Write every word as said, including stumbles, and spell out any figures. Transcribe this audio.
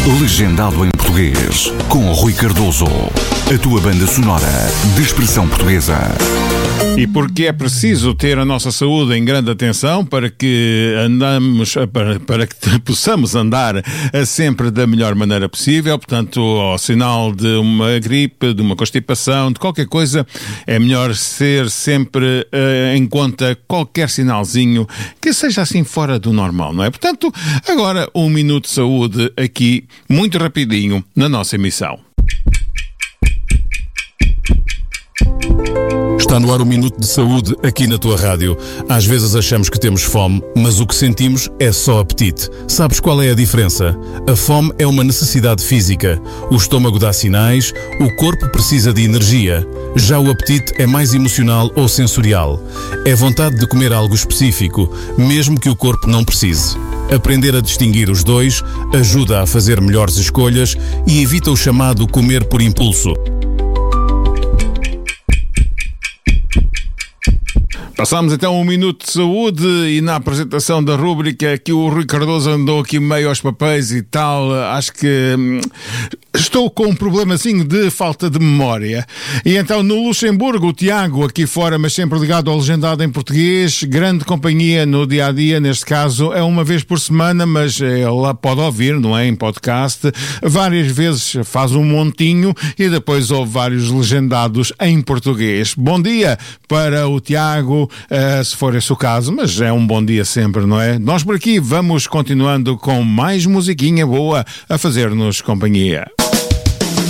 Legendado em português, com Rui Cardoso. A tua banda sonora de expressão portuguesa. E porque é preciso ter a nossa saúde em grande atenção para que andamos, para, para que possamos andar sempre da melhor maneira possível. Portanto, ao sinal de uma gripe, de uma constipação, de qualquer coisa, é melhor ser sempre uh, em conta qualquer sinalzinho que seja assim fora do normal, não é? Portanto, agora um minuto de saúde aqui, muito rapidinho, na nossa emissão. Está no ar o Minuto de Saúde aqui na tua rádio. Às vezes achamos que temos fome, mas o que sentimos é só apetite. Sabes qual é a diferença? A fome é uma necessidade física. O estômago dá sinais, o corpo precisa de energia. Já o apetite é mais emocional ou sensorial. É vontade de comer algo específico, mesmo que o corpo não precise. Aprender a distinguir os dois ajuda a fazer melhores escolhas e evita o chamado comer por impulso. Passamos então um minuto de saúde e na apresentação da rúbrica que o Rui Cardoso andou aqui meio aos papéis e tal, acho que hum, estou com um problemazinho de falta de memória. E então no Luxemburgo, o Tiago, aqui fora, mas sempre ligado ao Legendado em português, grande companhia no dia-a-dia, neste caso é uma vez por semana, mas ele pode ouvir, não é, em podcast, várias vezes faz um montinho e depois ouve vários legendados em português. Bom dia para o Tiago, Uh, se for esse o caso, mas é um bom dia sempre, não é? Nós por aqui vamos continuando com mais musiquinha boa a fazer-nos companhia.